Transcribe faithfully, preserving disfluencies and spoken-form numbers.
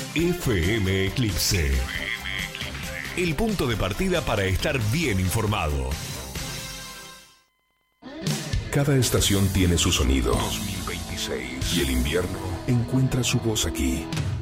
F M Eclipse. El punto de partida para estar bien informado. Cada estación tiene su sonido. dos mil veintiséis. Y el invierno encuentra su voz aquí.